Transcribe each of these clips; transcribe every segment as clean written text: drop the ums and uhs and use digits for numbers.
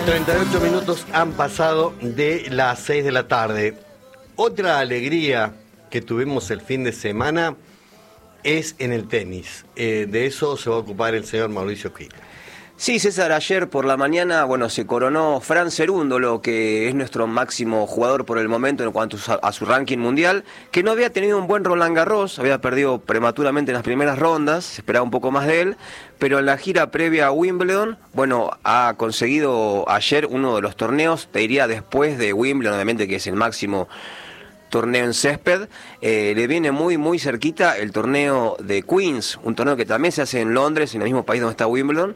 38 minutos han pasado de las 6 de la tarde. Otra alegría que tuvimos el fin de semana es en el tenis. De eso se va a ocupar el señor Mauricio Quila. Sí, César, ayer por la mañana, se coronó Fran Cerúndolo, que es nuestro máximo jugador por el momento en cuanto a su ranking mundial, que no había tenido un buen Roland Garros, había perdido prematuramente en las primeras rondas, se esperaba un poco más de él, pero en la gira previa a Wimbledon, ha conseguido ayer uno de los torneos, te diría después de Wimbledon, obviamente que es el máximo torneo en césped, le viene muy muy cerquita el torneo de Queens, un torneo que también se hace en Londres, en el mismo país donde está Wimbledon,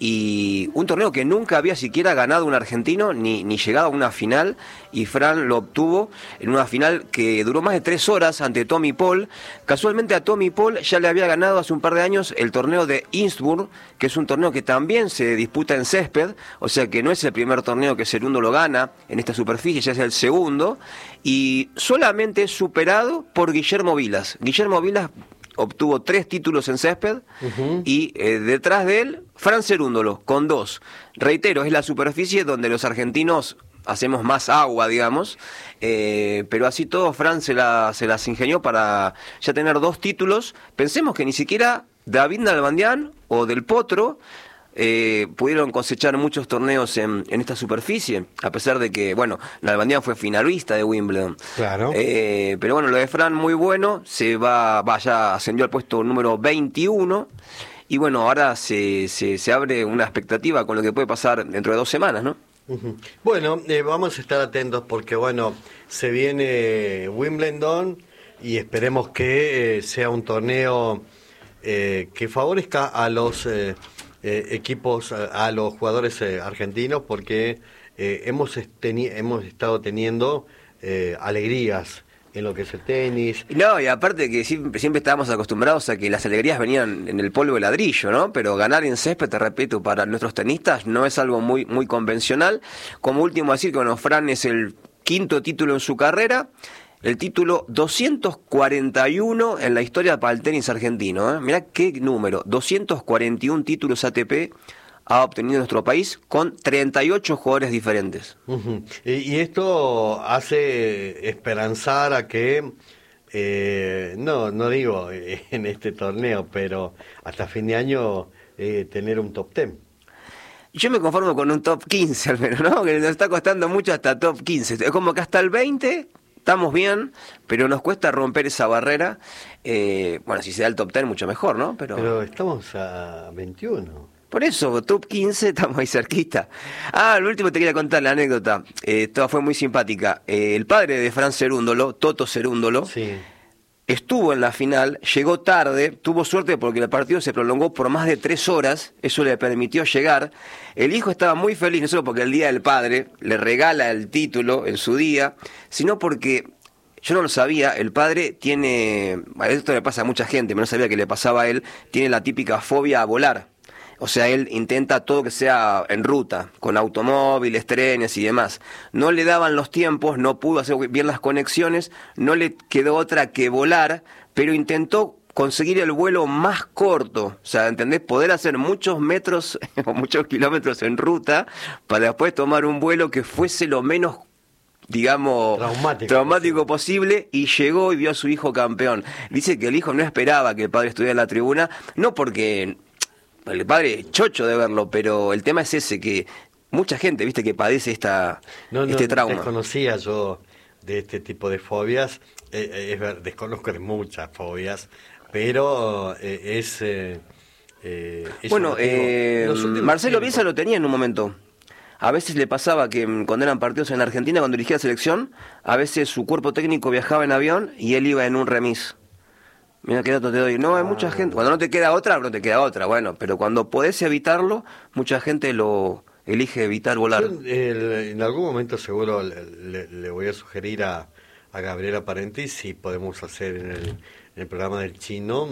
y un torneo que nunca había siquiera ganado un argentino, ni llegado a una final, y Fran lo obtuvo en una final que duró más de 3 horas ante Tommy Paul. Casualmente a Tommy Paul ya le había ganado hace un par de años el torneo de Innsbruck, que es un torneo que también se disputa en césped, o sea que no es el primer torneo que Cerúndolo gana en esta superficie, ya es el segundo, y solamente superado por Guillermo Vilas. Guillermo Vilas obtuvo 3 títulos en césped y detrás de él, Fran Cerúndolo, con 2. Reitero, es la superficie donde los argentinos hacemos más agua, digamos, pero así todo Fran se las ingenió para ya tener 2 títulos. Pensemos que ni siquiera David Nalbandián o Del Potro pudieron cosechar muchos torneos en esta superficie, a pesar de que, Nalbandián fue finalista de Wimbledon. Claro. Pero lo de Fran muy bueno, ya ascendió al puesto número 21, y ahora se abre una expectativa con lo que puede pasar dentro de 2 semanas, ¿no? Bueno, vamos a estar atentos porque, se viene Wimbledon y esperemos que sea un torneo que favorezca a los equipos, a los jugadores argentinos, porque hemos estado teniendo alegrías en lo que es el tenis. No, y aparte que siempre estábamos acostumbrados a que las alegrías venían en el polvo de ladrillo, ¿no? Pero ganar en césped, te repito, para nuestros tenistas no es algo muy, muy convencional. Como último decir que, Fran es el 5º título en su carrera, el título 241 en la historia para el tenis argentino, ¿eh? Mirá qué número, 241 títulos ATP ha obtenido nuestro país con 38 jugadores diferentes. Y esto hace esperanzar a que, no digo en este torneo, pero hasta fin de año tener un top 10. Yo me conformo con un top 15 al menos, ¿no? Que nos está costando mucho hasta top 15. Es como que hasta el 20 estamos bien, pero nos cuesta romper esa barrera. Si se da el top 10 mucho mejor, ¿no? Pero estamos a 21. Por eso, top 15, estamos ahí cerquita. Lo último te quería contar la anécdota. Toda fue muy simpática. El padre de Fran Cerúndolo, Toto Cerúndolo, sí, estuvo en la final, llegó tarde, tuvo suerte porque el partido se prolongó por más de 3 horas, eso le permitió llegar. El hijo estaba muy feliz, no solo porque el día del padre le regala el título en su día, sino porque, yo no lo sabía, el padre tiene, esto le pasa a mucha gente, pero no sabía que le pasaba a él, tiene la típica fobia a volar. O sea, él intenta todo que sea en ruta, con automóviles, trenes y demás. No le daban los tiempos, no pudo hacer bien las conexiones, no le quedó otra que volar, pero intentó conseguir el vuelo más corto. O sea, ¿entendés? Poder hacer muchos metros o muchos kilómetros en ruta para después tomar un vuelo que fuese lo menos, digamos, traumático posible, y llegó y vio a su hijo campeón. Dice que el hijo no esperaba que el padre estuviera en la tribuna, no porque el padre es chocho de verlo, pero el tema es ese, que mucha gente, viste, que padece este trauma. Desconocía yo de este tipo de fobias, desconozco de muchas fobias, pero Marcelo Bielsa lo tenía en un momento. A veces le pasaba que cuando eran partidos en Argentina, cuando dirigía la selección, a veces su cuerpo técnico viajaba en avión y él iba en un remis. Mira qué dato te doy. No, hay mucha gente. Cuando no te queda otra, pero cuando podés evitarlo, mucha gente lo elige evitar volar. Yo, en algún momento seguro le voy a sugerir a Gabriela Parenti si podemos hacer en el programa del Chino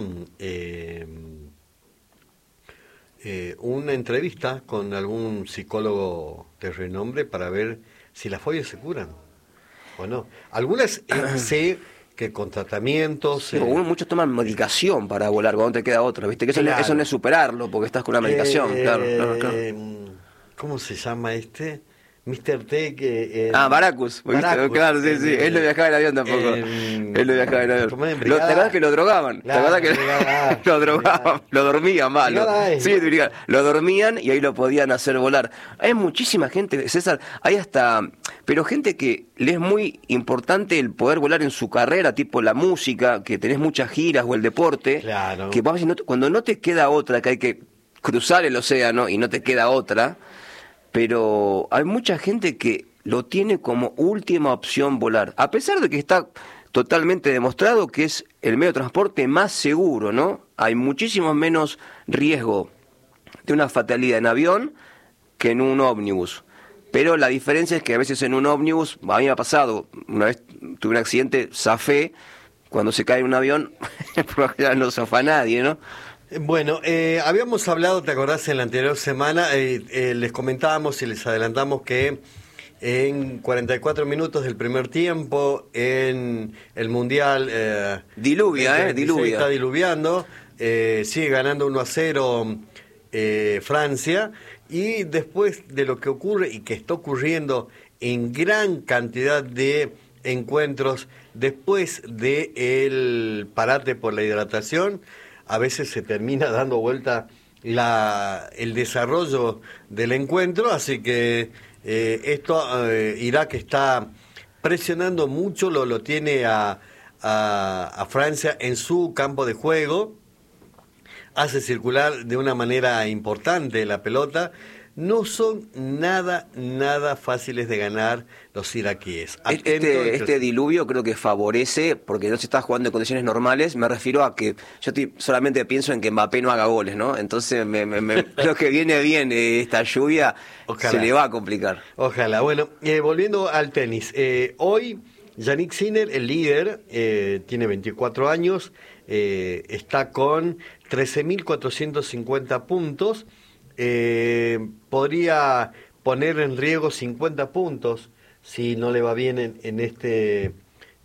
una entrevista con algún psicólogo de renombre para ver si las fobias se curan o no. Algunas que con tratamientos... muchos toman medicación para volar cuando te queda otra, ¿viste? Que eso no es superarlo porque estás con una medicación, claro. ¿cómo se llama este? Mr. T que... Baracus. Claro, sí. Él no viajaba en avión tampoco. Él no viajaba en avión. ¿Te acordás que lo drogaban? ¿Te acordás que lo drogaban? Lo dormían, malo. Sí, lo dormían y ahí lo podían hacer volar. Hay muchísima gente, César, hay hasta... Pero gente que le es muy importante el poder volar en su carrera, tipo la música, que tenés muchas giras o el deporte. Claro. Que cuando no te queda otra, que hay que cruzar el océano y no te queda otra... Pero hay mucha gente que lo tiene como última opción volar, a pesar de que está totalmente demostrado que es el medio de transporte más seguro, ¿no? Hay muchísimo menos riesgo de una fatalidad en avión que en un ómnibus. Pero la diferencia es que a veces en un ómnibus, a mí me ha pasado, una vez tuve un accidente, zafé, cuando se cae un avión, por lo general no zafa nadie, ¿no? Bueno, habíamos hablado, ¿te acordás? En la anterior semana les comentábamos y les adelantamos que en 44 minutos del primer tiempo en el Mundial... diluvia. Está diluviando, sigue ganando 1-0 Francia, y después de lo que ocurre y que está ocurriendo en gran cantidad de encuentros, después del parate por la hidratación, a veces se termina dando vuelta el desarrollo del encuentro, así que Irak está presionando mucho, lo tiene a Francia en su campo de juego, hace circular de una manera importante la pelota. No son nada fáciles de ganar los iraquíes. Este diluvio creo que favorece, porque no se está jugando en condiciones normales. Me refiero a que yo solamente pienso en que Mbappé no haga goles, ¿no? Entonces creo que viene bien esta lluvia. Ojalá. Se le va a complicar. Ojalá. Bueno, volviendo al tenis. Hoy Jannik Sinner, el líder, tiene 24 años, está con 13.450 puntos. Podría poner en riesgo 50 puntos si no le va bien en este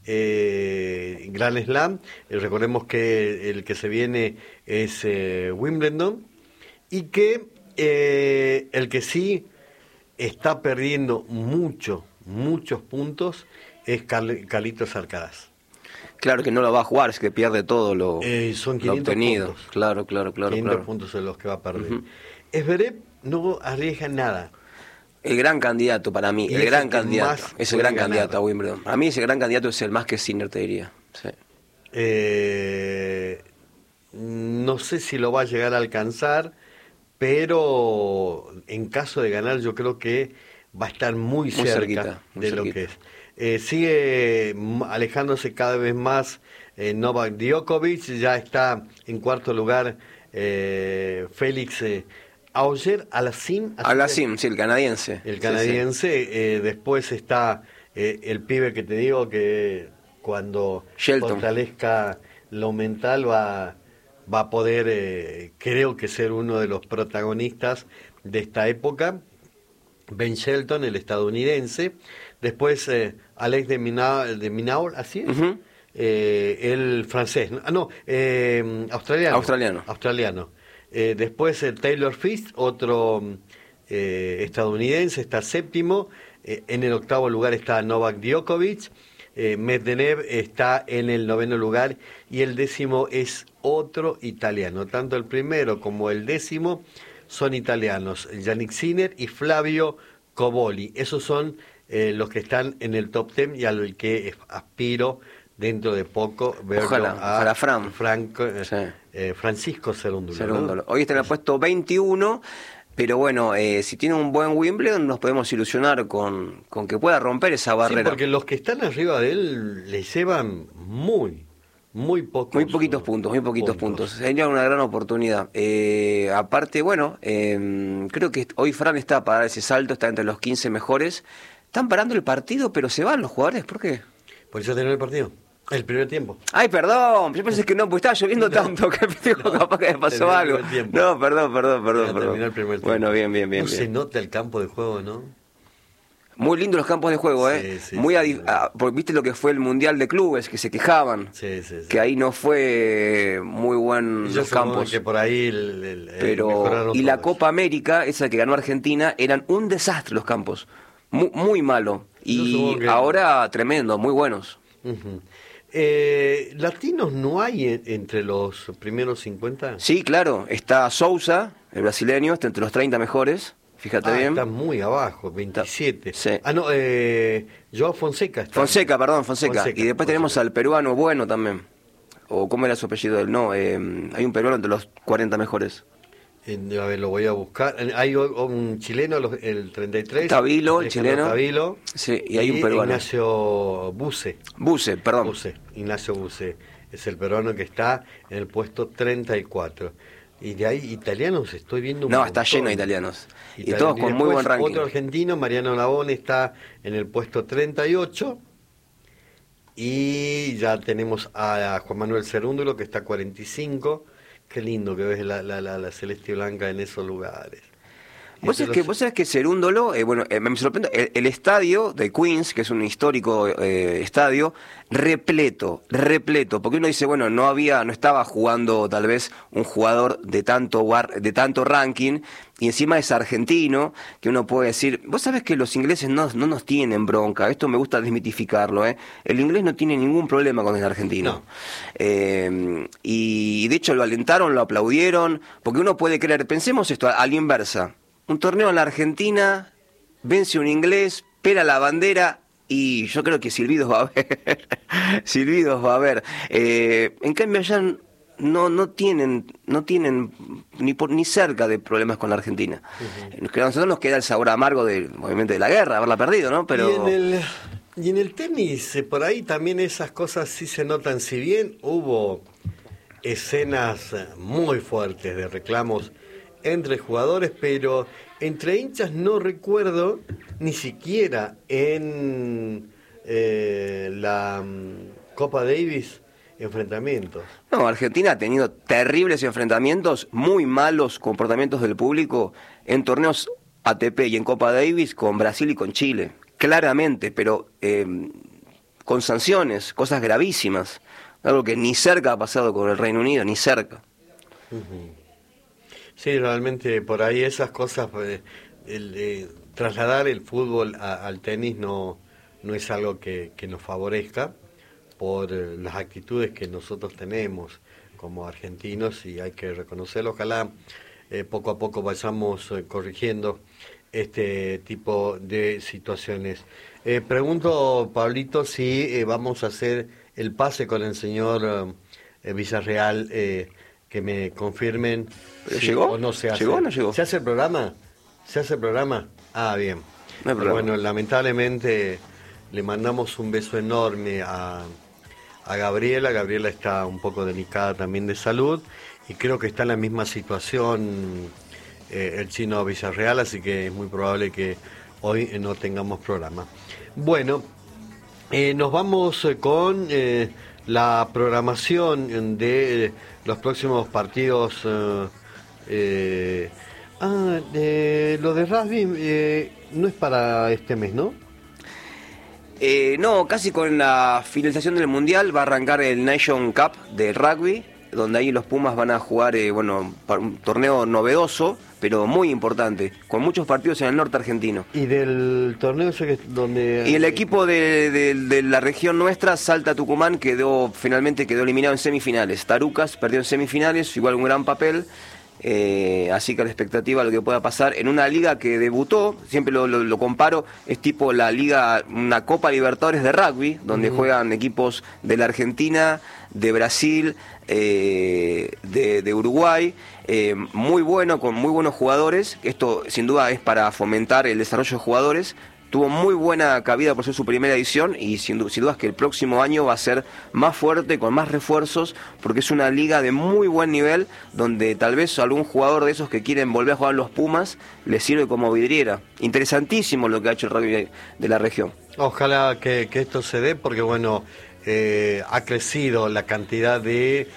Grand Slam. Recordemos que el que se viene es Wimbledon, y que el que sí está perdiendo muchos puntos es Carlitos Alcaraz. Claro que no lo va a jugar, es que pierde todo son 500 lo obtenido. Puntos. Claro. 500 puntos son los que va a perder. Zverev no arriesga nada. El gran candidato para mí, el gran candidato. Es el gran candidato a Wimbledon. Para mí ese gran candidato es el más que Sinner, te diría. Sí. No sé si lo va a llegar a alcanzar, pero en caso de ganar yo creo que va a estar muy cerca de lo que es. Sigue alejándose cada vez más Novak Djokovic, ya está en cuarto lugar Félix Auger-Aliassime, sí, el canadiense. El canadiense, sí. Después está el pibe que te digo que cuando fortalezca lo mental va a poder, creo que ser uno de los protagonistas de esta época. Ben Shelton, el estadounidense. Después Alex de Minaur, ¿así es? Uh-huh. El francés, australiano. Después Taylor Fritz, otro estadounidense, está séptimo. En el octavo lugar está Novak Djokovic. Medvedev está en el noveno lugar y el décimo es otro italiano. Tanto el primero como el décimo son italianos, Jannik Sinner y Flavio Cobolli. Esos son los que están en el top 10 y al que aspiro dentro de poco verlo. Ojalá Francisco Cerúndolo, ¿no? Hoy está en el puesto 21, pero bueno, si tiene un buen Wimbledon nos podemos ilusionar con que pueda romper esa barrera. Sí, porque los que están arriba de él le llevan muy poquitos puntos. Sería una gran oportunidad. Aparte, bueno, creo que hoy Fran está para dar ese salto, está entre los 15 mejores. Están parando el partido, pero se van los jugadores. ¿Por qué? Por eso terminó el partido. El primer tiempo. Ay, perdón. Yo pensé que no, porque estaba lloviendo tanto que capaz que me pasó algo. No, perdón. Terminó el primer tiempo. Bueno, bien. Se nota el campo de juego, ¿no? Muy lindos los campos de juego, muy porque viste lo que fue el Mundial de Clubes, que se quejaban, que ahí no fue muy buen los campos. Que por ahí pero y la Copa América, esa que ganó Argentina, eran un desastre los campos, muy malo. Y ahora tremendo, muy buenos. ¿Latinos no hay entre los primeros 50? Sí, claro, está Sousa, el brasileño, está entre los 30 mejores. Fíjate bien. Está muy abajo, 27. Sí. Joao Fonseca está. Fonseca. Y después tenemos al peruano Bueno también. ¿O cómo era su apellido? Hay un peruano entre los 40 mejores. A ver, lo voy a buscar. Hay un chileno, el 33. Tabilo, el chileno. Tabilo. Sí, y hay un peruano. Ignacio Buse. Ignacio Buse. Es el peruano que está en el puesto 34. Y de ahí italianos estoy viendo un montón. Está lleno de italianos. Y todos con muy buen ranking. Otro argentino, Mariano Navone, está en el puesto 38. Y ya tenemos a Juan Manuel Cerúndulo, que está 45. Qué lindo que ves la celeste blanca en esos lugares. Vos sabés que Cerúndolo, me sorprende, el estadio de Queens, que es un histórico estadio, repleto, porque uno dice, bueno, no estaba jugando tal vez un jugador de tanto ranking, y encima es argentino, que uno puede decir, vos sabés que los ingleses no nos tienen bronca, esto me gusta desmitificarlo, el inglés no tiene ningún problema con el argentino. No. Y de hecho lo alentaron, lo aplaudieron, porque uno puede creer, pensemos esto a la inversa. Un torneo en la Argentina, vence un inglés, pela la bandera y yo creo que silbidos va a haber. En cambio allá no tienen ni cerca de problemas con la Argentina. A nosotros nos queda el sabor amargo obviamente de la guerra, haberla perdido, ¿no? Pero y en el tenis, por ahí también esas cosas sí se notan. Si bien hubo escenas muy fuertes de reclamos entre jugadores, pero entre hinchas no recuerdo ni siquiera en la Copa Davis enfrentamientos. No, Argentina ha tenido terribles enfrentamientos, muy malos comportamientos del público en torneos ATP y en Copa Davis con Brasil y con Chile, claramente, pero con sanciones, cosas gravísimas, algo que ni cerca ha pasado con el Reino Unido, ni cerca. Sí, realmente por ahí esas cosas, trasladar el fútbol al tenis no es algo que nos favorezca por las actitudes que nosotros tenemos como argentinos y hay que reconocerlo. Ojalá poco a poco vayamos corrigiendo este tipo de situaciones. Pregunto, Pablito, si vamos a hacer el pase con el señor Villarreal, que me confirmen si ¿llegó? O no se hace. ¿Llegó o no llegó? ¿Se hace el programa? Ah, bien. No hay problema. Bueno, lamentablemente le mandamos un beso enorme a Gabriela. Gabriela está un poco delicada también de salud y creo que está en la misma situación el chino Villarreal, así que es muy probable que hoy no tengamos programa. Bueno, nos vamos con la programación de los próximos partidos. Lo de rugby no es para este mes, ¿no? No, casi con la finalización del Mundial va a arrancar el Nation Cup de rugby, donde ahí los Pumas van a jugar para un torneo novedoso, pero muy importante, con muchos partidos en el norte argentino. ¿Y del torneo ese donde...? Y el equipo de la región nuestra, Salta Tucumán, finalmente quedó eliminado en semifinales. Tarucas perdió en semifinales, igual un gran papel. Así que la expectativa de lo que pueda pasar en una liga que debutó, siempre lo comparo, es tipo la liga, una Copa Libertadores de rugby, donde juegan equipos de la Argentina, de Brasil, de Uruguay, muy bueno, con muy buenos jugadores. Esto sin duda es para fomentar el desarrollo de jugadores. Tuvo muy buena cabida por ser su primera edición y sin duda es que el próximo año va a ser más fuerte, con más refuerzos, porque es una liga de muy buen nivel, donde tal vez algún jugador de esos que quieren volver a jugar en los Pumas les sirve como vidriera. Interesantísimo lo que ha hecho el rugby de la región. Ojalá que esto se dé, porque bueno, ha crecido la cantidad de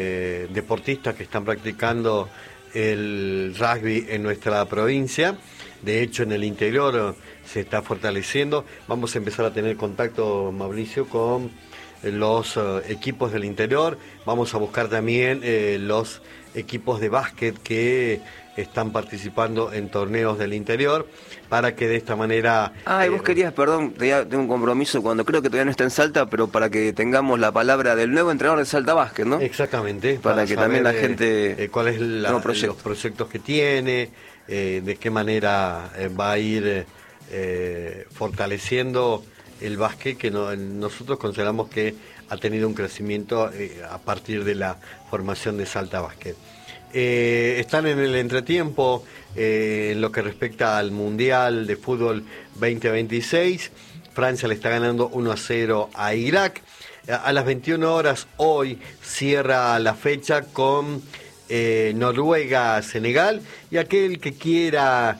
deportistas que están practicando el rugby en nuestra provincia. De hecho, en el interior se está fortaleciendo. Vamos a empezar a tener contacto, Mauricio, con los equipos del interior. Vamos a buscar también los equipos de básquet que están participando en torneos del interior, para que de esta manera... y vos querías, perdón, tengo un compromiso cuando creo que todavía no está en Salta, pero para que tengamos la palabra del nuevo entrenador de Salta Básquet, ¿no? Exactamente. Para que saber, también la gente... cuáles los proyectos que tiene, de qué manera va a ir fortaleciendo el básquet, que nosotros consideramos que ha tenido un crecimiento a partir de la formación de Salta Básquet. Están en el entretiempo en lo que respecta al Mundial de Fútbol 2026. Francia le está ganando 1-0 a Irak. A las 21 horas hoy cierra la fecha con Noruega-Senegal, y aquel que quiera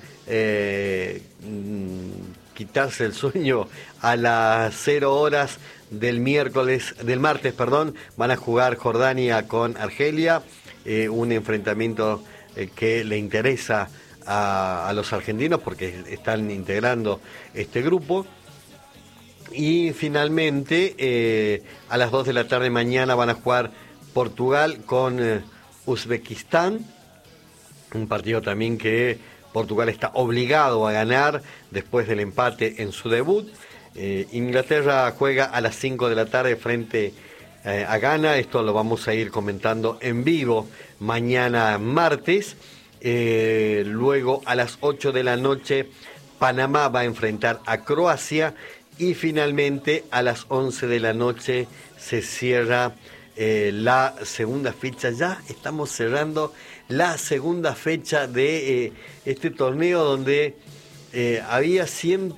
quitarse el sueño, a las 0 horas del martes, van a jugar Jordania con Argelia, un enfrentamiento que le interesa a los argentinos porque están integrando este grupo. Y finalmente a las 2 de la tarde mañana van a jugar Portugal con Uzbekistán, un partido también que Portugal está obligado a ganar después del empate en su debut. Inglaterra juega a las 5 de la tarde frente a Ghana. Esto lo vamos a ir comentando en vivo mañana martes. Luego a las 8 de la noche Panamá va a enfrentar a Croacia, y finalmente a las 11 de la noche se cierra la segunda fecha. Ya estamos cerrando la segunda fecha de este torneo, donde había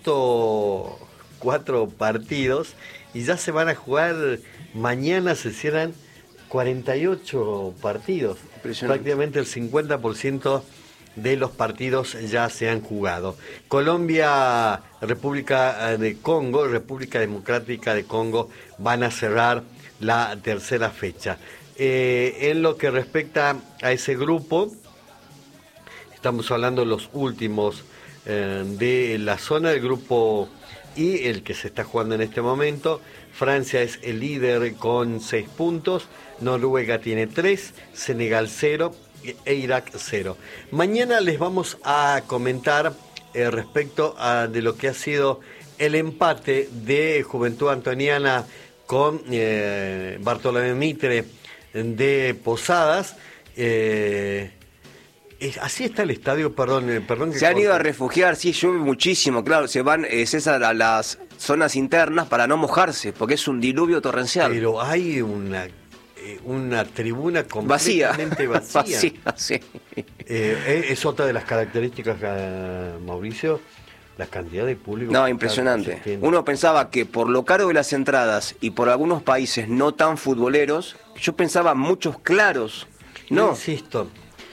104 partidos y ya se van a jugar. Mañana se cierran 48 partidos. Prácticamente el 50% de los partidos ya se han jugado. Colombia, República Democrática de Congo van a cerrar la tercera fecha. En lo que respecta a ese grupo, estamos hablando de los últimos de la zona del grupo I, el que se está jugando en este momento. Francia es el líder con 6 puntos, Noruega tiene 3, Senegal 0 e Irak 0. Mañana les vamos a comentar respecto de lo que ha sido el empate de Juventud Antoniana con Bartolomé Mitre de Posadas. Así está el estadio, perdón. Se han ido a refugiar, sí, llueve muchísimo, claro, se van, César, a las zonas internas para no mojarse, porque es un diluvio torrencial. Pero hay una tribuna completamente vacía. Vacía, sí. Es otra de las características, Mauricio, la cantidad de público. No, impresionante. Uno pensaba que por lo caro de las entradas y por algunos países no tan futboleros, yo pensaba muchos claros. No. Insisto,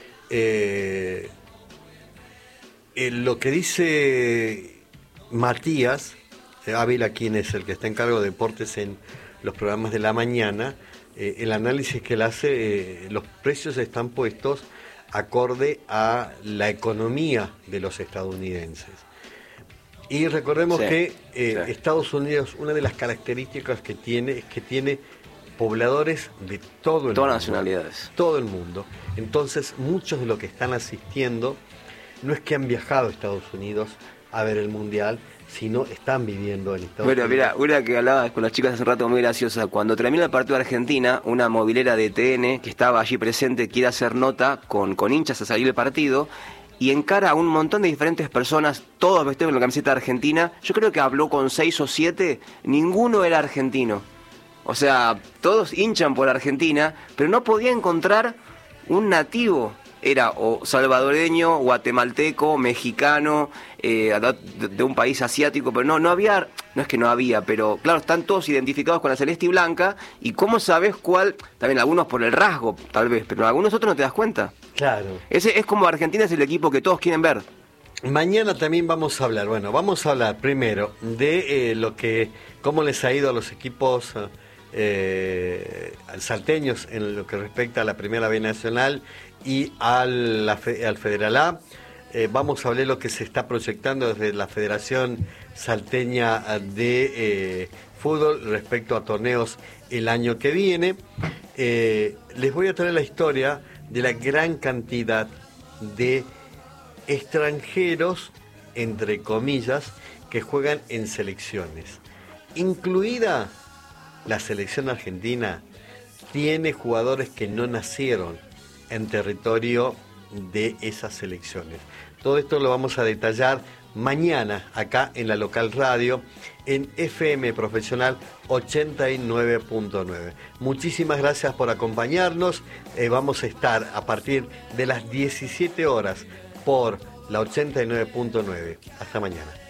lo que dice Matías Ávila, quien es el que está en cargo de deportes en los programas de la mañana, el análisis que él hace, los precios están puestos acorde a la economía de los estadounidenses. Y recordemos que Estados Unidos, una de las características que tiene es que tiene pobladores de todo el mundo. Todas las nacionalidades. Todo el mundo. Entonces, muchos de los que están asistiendo no es que han viajado a Estados Unidos a ver el Mundial, sino están viviendo en Estados Unidos. Mira, una que hablaba con las chicas hace un rato muy graciosa. Cuando termina el partido de Argentina, una movilera de TN que estaba allí presente quiere hacer nota con hinchas a salir del partido y encara a un montón de diferentes personas, todos vestidos con la camiseta argentina. Yo creo que habló con 6 o 7, ninguno era argentino. O sea, todos hinchan por Argentina, pero no podía encontrar un nativo. Era o salvadoreño, guatemalteco, mexicano, de un país asiático, pero no había, no es que no había, pero claro, están todos identificados con la celeste y blanca, y cómo sabes cuál, también algunos por el rasgo, tal vez, pero algunos otros no te das cuenta. Claro. Ese es como Argentina es el equipo que todos quieren ver. Mañana también vamos a hablar, primero de cómo les ha ido a los equipos salteños en lo que respecta a la Primera B Nacional y al Federal A. vamos a ver lo que se está proyectando desde la Federación Salteña de Fútbol respecto a torneos el año que viene. Les voy a traer la historia de la gran cantidad de extranjeros, entre comillas, que juegan en selecciones. Incluida la selección argentina, tiene jugadores que no nacieron en territorio de esas selecciones. Todo esto lo vamos a detallar mañana acá en la local radio en FM Profesional 89.9. Muchísimas gracias por acompañarnos. Vamos a estar a partir de las 17 horas por la 89.9. Hasta mañana.